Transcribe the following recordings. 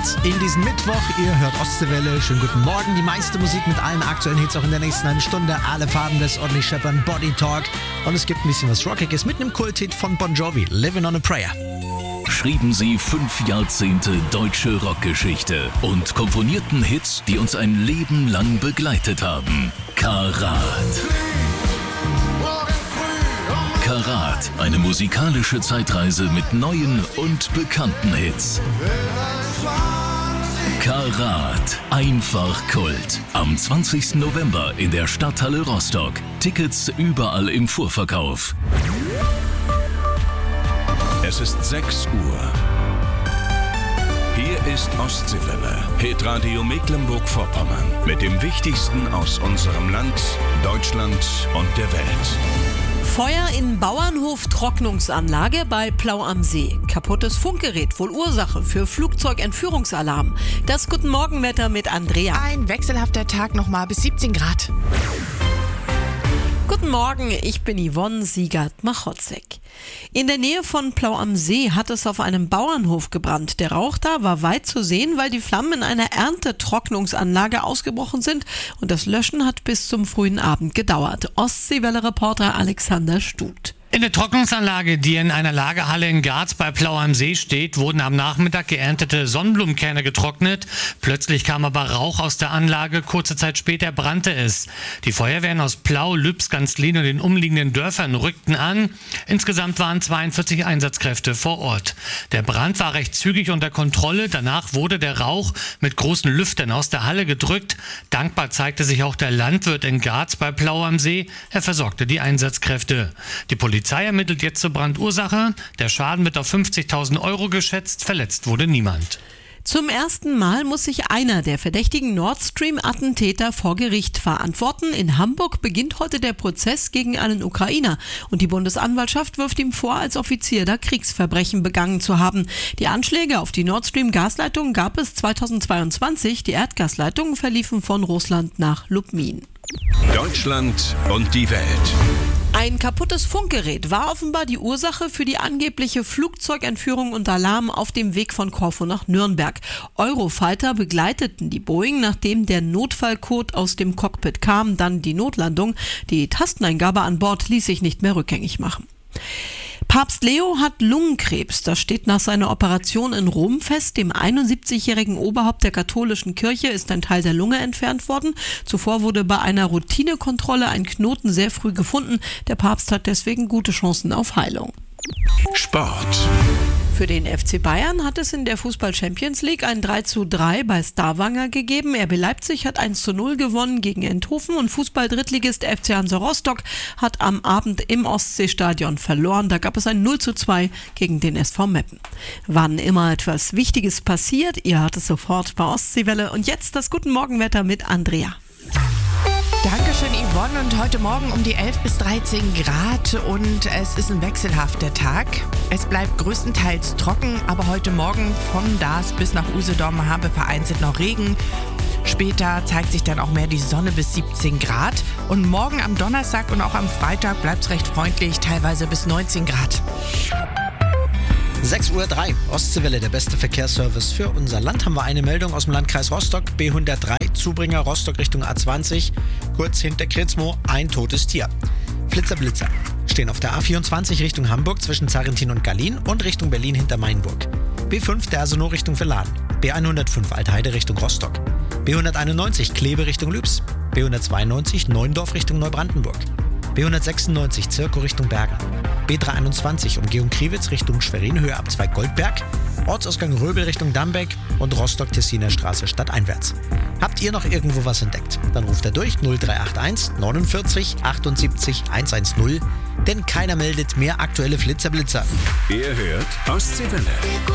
geht's in diesen Mittwoch. Ihr hört Ostseewelle. Schönen guten Morgen. Die meiste Musik mit allen aktuellen Hits auch in der nächsten halben Stunde. Alle Farben des ordentlich scheppern Body Talk. Und es gibt ein bisschen was Rockiges mit einem Kulthit von Bon Jovi, Living on a Prayer. Schrieben sie 5 Jahrzehnte deutsche Rockgeschichte und komponierten Hits, die uns ein Leben lang begleitet haben. Karat. Karat, eine musikalische Zeitreise mit neuen und bekannten Hits. Karat, einfach Kult. Am 20. November in der Stadthalle Rostock. Tickets überall im Vorverkauf. Es ist 6 Uhr. Hier ist Ostseewelle, Hitradio Mecklenburg-Vorpommern. Mit dem Wichtigsten aus unserem Land, Deutschland und der Welt. Feuer in Bauernhof-Trocknungsanlage bei Plau am See. Kaputtes Funkgerät, wohl Ursache für Flugzeugentführungsalarm. Das Guten Morgen-Wetter mit Andrea. Ein wechselhafter Tag nochmal bis 17 Grad. Guten Morgen, ich bin Yvonne Siegert-Machotzek. In der Nähe von Plau am See hat es auf einem Bauernhof gebrannt. Der Rauch da war weit zu sehen, weil die Flammen in einer Erntetrocknungsanlage ausgebrochen sind und das Löschen hat bis zum frühen Abend gedauert. Ostseewelle-Reporter Alexander Stut. In der Trocknungsanlage, die in einer Lagerhalle in Garz bei Plau am See steht, wurden am Nachmittag geerntete Sonnenblumenkerne getrocknet. Plötzlich kam aber Rauch aus der Anlage. Kurze Zeit später brannte es. Die Feuerwehren aus Plau, Lübs, Ganzlin und den umliegenden Dörfern rückten an. Insgesamt waren 42 Einsatzkräfte vor Ort. Der Brand war recht zügig unter Kontrolle. Danach wurde der Rauch mit großen Lüftern aus der Halle gedrückt. Dankbar zeigte sich auch der Landwirt in Garz bei Plau am See. Er versorgte die Einsatzkräfte. Die Polizei ermittelt jetzt zur Brandursache. Der Schaden wird auf 50.000 Euro geschätzt. Verletzt wurde niemand. Zum ersten Mal muss sich einer der verdächtigen Nord Stream-Attentäter vor Gericht verantworten. In Hamburg beginnt heute der Prozess gegen einen Ukrainer. Und die Bundesanwaltschaft wirft ihm vor, als Offizier da Kriegsverbrechen begangen zu haben. Die Anschläge auf die Nord Stream-Gasleitung gab es 2022. Die Erdgasleitungen verliefen von Russland nach Lubmin. Deutschland und die Welt. Ein kaputtes Funkgerät war offenbar die Ursache für die angebliche Flugzeugentführung und Alarm auf dem Weg von Korfu nach Nürnberg. Eurofighter begleiteten die Boeing, nachdem der Notfallcode aus dem Cockpit kam, dann die Notlandung. Die Tasteneingabe an Bord ließ sich nicht mehr rückgängig machen. Papst Leo hat Lungenkrebs. Das steht nach seiner Operation in Rom fest. Dem 71-jährigen Oberhaupt der katholischen Kirche ist ein Teil der Lunge entfernt worden. Zuvor wurde bei einer Routinekontrolle ein Knoten sehr früh gefunden. Der Papst hat deswegen gute Chancen auf Heilung. Sport. Für den FC Bayern hat es in der Fußball-Champions League ein 3:3 bei Stavanger gegeben. RB Leipzig hat 1:0 gewonnen gegen Eindhoven und Fußball-Drittligist FC Hansa Rostock hat am Abend im Ostseestadion verloren. Da gab es ein 0:2 gegen den SV Meppen. Wann immer etwas Wichtiges passiert, ihr hört es sofort bei Ostseewelle. Und jetzt das Guten Morgenwetter mit Andrea. Dankeschön, Yvonne. Und heute Morgen um die 11 bis 13 Grad und es ist ein wechselhafter Tag. Es bleibt größtenteils trocken, aber heute Morgen von Daas bis nach Usedom habe vereinzelt noch Regen. Später zeigt sich dann auch mehr die Sonne bis 17 Grad. Und morgen am Donnerstag und auch am Freitag bleibt es recht freundlich, teilweise bis 19 Grad. 6:03 Uhr, Ostseewelle, der beste Verkehrsservice für unser Land. Haben wir eine Meldung aus dem Landkreis Rostock, B103, Zubringer Rostock Richtung A20, kurz hinter Kritzmo, ein totes Tier. Blitzer stehen auf der A24 Richtung Hamburg zwischen Zarrentin und Gallin und Richtung Berlin hinter Mainburg. B5 der Aseno Richtung Verladen, B105 Altheide Richtung Rostock, B191 Kleve Richtung Lübs, B192 Neuendorf Richtung Neubrandenburg, B196 Zirko Richtung Bergen, B321 Umgehung Kriwitz Richtung Schwerin, Höhe ab 2 Goldberg, Ortsausgang Röbel Richtung Dambeck und Rostock-Tessiner Straße stadteinwärts. Habt ihr noch irgendwo was entdeckt? Dann ruft er durch 0381 49 78 110, denn keiner meldet mehr aktuelle Flitzer-Blitzer. Ihr hört Ostseewelle.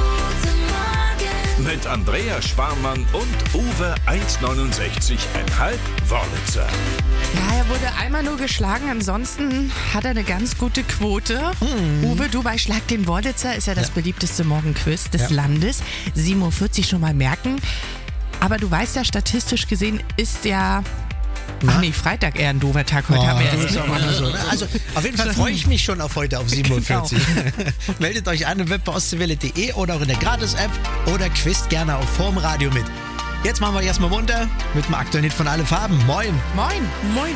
Mit Andrea Sparmann und Uwe 1,69,5 Wörlitzer. Ja, er wurde einmal nur geschlagen, ansonsten hat er eine ganz gute Quote. Uwe, du bei Schlag den Wörlitzer ist ja das beliebteste Morgenquiz des Landes. 7:40 Uhr schon mal merken. Aber du weißt ja, statistisch gesehen ist ja Ach nee, Freitag eher ein doofer Tag. Heute haben wir das erst ist auch immer so, ne? Also auf jeden Fall freue ich mich schon auf heute, auf 7.40 Uhr. Meldet euch an im Web bei ostseewelle.de oder auch in der Gratis-App oder quizt gerne auf Vorm Radio mit. Jetzt machen wir erstmal munter mit dem aktuellen Hit von Alle Farben. Moin! Moin! Moin!